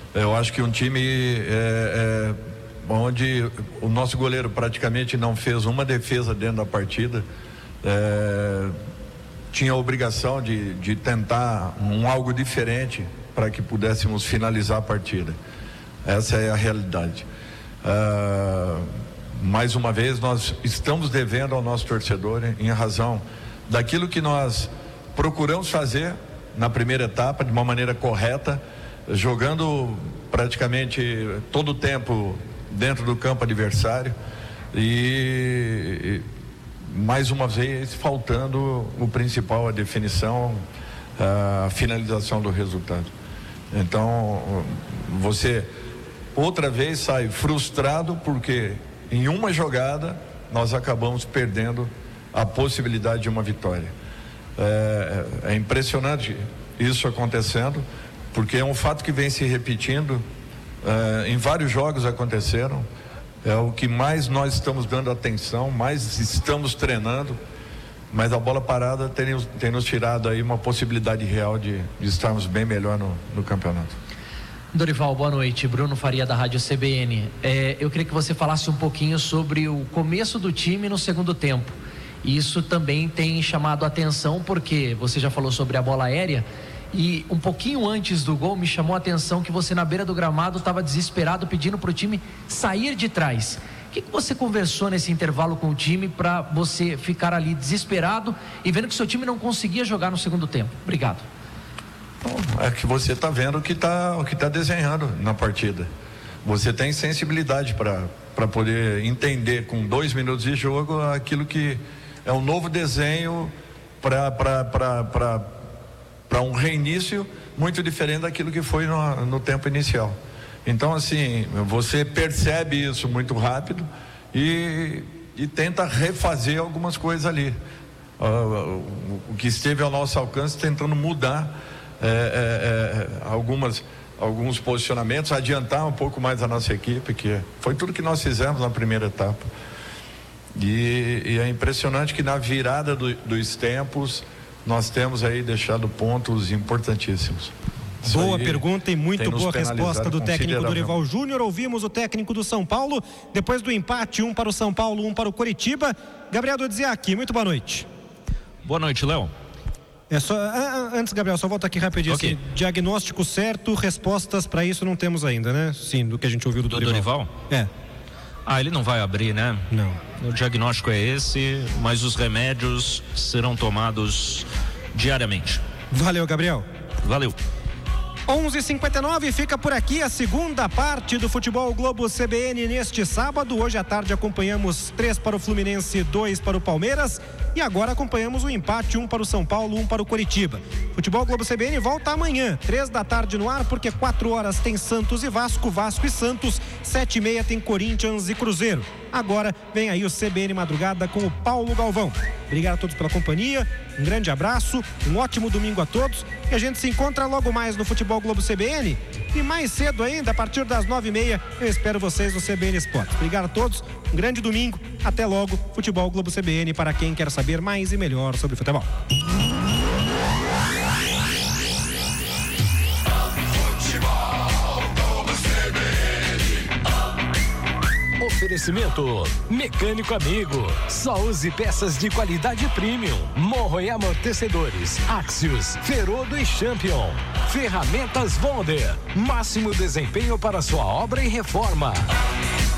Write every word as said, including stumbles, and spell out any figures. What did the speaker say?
Eu acho que um time é, é, onde o nosso goleiro praticamente não fez uma defesa dentro da partida, é, tinha a obrigação de, de tentar um algo diferente para que pudéssemos finalizar a partida. Essa é a realidade. Uh, mais uma vez nós estamos devendo ao nosso torcedor em, em razão daquilo que nós procuramos fazer na primeira etapa de uma maneira correta, jogando praticamente todo o tempo dentro do campo adversário e, e mais uma vez faltando o principal, a definição, a finalização do resultado. Então você outra vez sai frustrado porque em uma jogada nós acabamos perdendo a possibilidade de uma vitória. É, é impressionante isso acontecendo, porque é um fato que vem se repetindo, é, em vários jogos aconteceram, é o que mais nós estamos dando atenção, mais estamos treinando, mas a bola parada tem, tem nos tirado aí uma possibilidade real de, de estarmos bem melhor no, no campeonato. Dorival, boa noite. Bruno Faria da Rádio C B N. É, eu queria que você falasse um pouquinho sobre o começo do time no segundo tempo. Isso também tem chamado a atenção porque você já falou sobre a bola aérea e um pouquinho antes do gol me chamou a atenção que você na beira do gramado estava desesperado pedindo para o time sair de trás. O que, que você conversou nesse intervalo com o time para você ficar ali desesperado e vendo que seu time não conseguia jogar no segundo tempo? Obrigado. É que você está vendo o que está o que tá desenhando na partida. Você tem sensibilidade para para poder entender com dois minutos de jogo aquilo que é um novo desenho para para para para para um reinício muito diferente daquilo que foi no, no tempo inicial. Então assim, você percebe isso muito rápido e, e tenta refazer algumas coisas ali. Uh, o, o que esteve ao nosso alcance tentando mudar É, é, é, algumas, alguns posicionamentos, adiantar um pouco mais a nossa equipe, que foi tudo que nós fizemos na primeira etapa. E, e é impressionante que na virada do, dos tempos nós temos aí deixado pontos importantíssimos. Isso boa pergunta e muito boa resposta do técnico Dorival Júnior. Ouvimos o técnico do São Paulo depois do empate, um para o São Paulo, um para o Coritiba. Gabriel Dodziak, muito boa noite. Boa noite, Léo. É só, antes, Gabriel, só volta aqui rapidinho. Okay. Assim, diagnóstico certo, respostas para isso não temos ainda, né? Sim, do que a gente ouviu do, do Dorival. Dorival? É. Ah, ele não vai abrir, né? Não. O diagnóstico é esse, mas os remédios serão tomados diariamente. Valeu, Gabriel. Valeu. onze e cinquenta e nove, fica por aqui a segunda parte do Futebol Globo C B N neste sábado. Hoje à tarde acompanhamos três para o Fluminense, dois para o Palmeiras. E agora acompanhamos o empate, um para o São Paulo, um para o Coritiba. Futebol Globo C B N volta amanhã, três da tarde no ar, porque quatro horas tem Santos e Vasco, Vasco e Santos, sete e meia tem Corinthians e Cruzeiro. Agora vem aí o C B N Madrugada com o Paulo Galvão. Obrigado a todos pela companhia, um grande abraço, um ótimo domingo a todos e a gente se encontra logo mais no Futebol Globo C B N e mais cedo ainda, a partir das nove e meia, eu espero vocês no C B N Esportes. Obrigado a todos, um grande domingo, até logo. Futebol Globo C B N para quem quer saber mais e melhor sobre futebol. Oferecimento Mecânico Amigo. Só use peças de qualidade premium. Morro e amortecedores Axios, Ferodo e Champion. Ferramentas Wonder. Máximo desempenho para sua obra e reforma.